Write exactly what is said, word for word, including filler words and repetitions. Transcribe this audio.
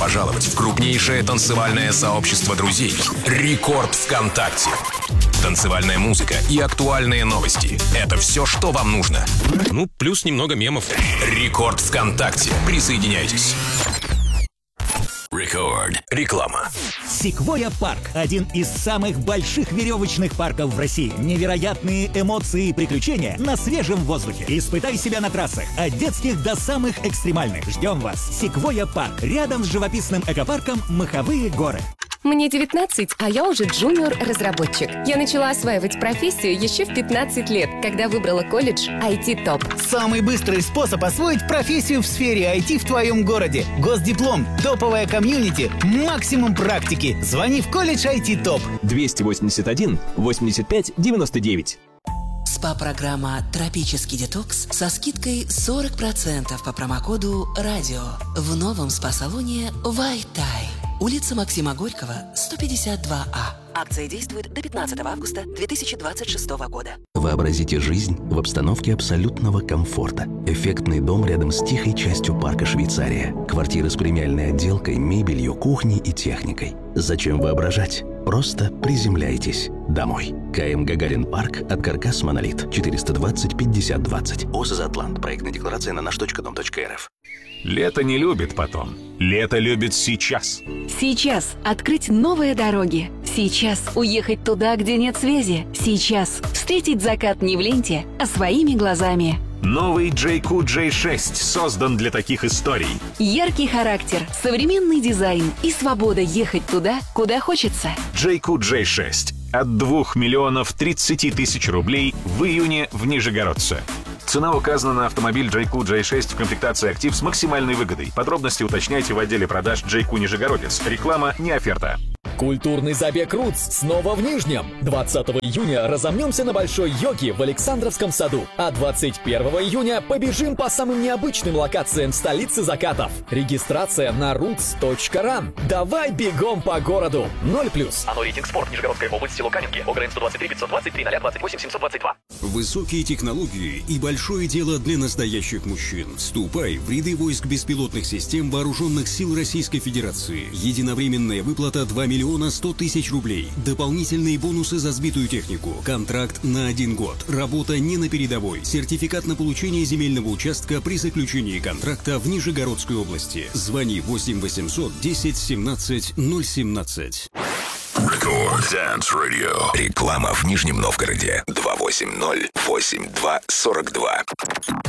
пожаловать в крупнейшее танцевальное сообщество друзей «Рекорд ВКонтакте». Танцевальная музыка и актуальные новости – это все, что вам нужно. Ну, плюс немного мемов. «Рекорд ВКонтакте». Присоединяйтесь. Рекорд. Реклама. Sequoia Парк – один из самых больших веревочных парков в России. Невероятные эмоции и приключения на свежем воздухе. Испытай себя на трассах от детских до самых экстремальных. Ждем вас. Sequoia Парк. Рядом с живописным экопарком «Маховые горы». Мне девятнадцать, а я уже джуниор-разработчик. Я начала осваивать профессию еще в пятнадцать лет, когда выбрала колледж ай ти топ. Самый быстрый способ освоить профессию в сфере ай ти в твоем городе. Госдиплом, топовая комьюнити, максимум практики. Звони в колледж ай ти топ. двести восемьдесят один восемьдесят пять девяносто девять. СПА-программа «Тропический детокс» со скидкой сорок процентов по промокоду «Радио» в новом спа-салоне «Вайтай». Улица Максима Горького, сто пятьдесят два А. Акция действует до пятнадцатого августа две тысячи двадцать шестого года. Вообразите жизнь в обстановке абсолютного комфорта. Эффектный дом рядом с тихой частью парка Швейцария. Квартира с премиальной отделкой, мебелью, кухней и техникой. Зачем воображать? Просто приземляйтесь домой. КМ Гагарин Парк от Каркас Монолит. четыреста двадцать пятьдесят двадцать. ОСЗ Атлант. Проектная декларация на наш точка дом точка эр эф. Лето не любит потом. Лето любит сейчас. Сейчас открыть новые дороги. Сейчас уехать туда, где нет связи. Сейчас встретить закат не в ленте, а своими глазами. Новый джей кью джей шесть создан для таких историй. Яркий характер, современный дизайн и свобода ехать туда, куда хочется. джей кью джей шесть от двух миллионов тридцати тысяч рублей в июне в Нижегородце. Цена указана на автомобиль джей кью джей шесть в комплектации «Актив» с максимальной выгодой. Подробности уточняйте в отделе продаж джей кью Нижегородец. Реклама не оферта. Культурный забег «Рутс» снова в Нижнем. двадцатого июня разомнемся на Большой Йоге в Александровском саду. А двадцать первого июня побежим по самым необычным локациям столицы закатов. Регистрация на рутс точка ран. Давай бегом по городу. Ноль плюс. Оно рейтинг спорт. Нижегородская область, село Каменки. ОГРН сто двадцать три пятьсот двадцать три ноль двадцать восемь семьсот двадцать два. Высокие технологии и большое дело для настоящих мужчин. Вступай в ряды войск беспилотных систем Вооруженных сил Российской Федерации. Единовременная выплата два миллиона сто тысяч рублей. Дополнительные бонусы за сбитую технику. Контракт на один год. Работа не на передовой. Сертификат на получение земельного участка при заключении контракта в Нижегородской области. Звони восемь восемьсот десять семнадцать ноль семнадцать. Рекорд Dance Radio. Реклама в Нижнем Новгороде. два восемь ноль восемь два сорок два.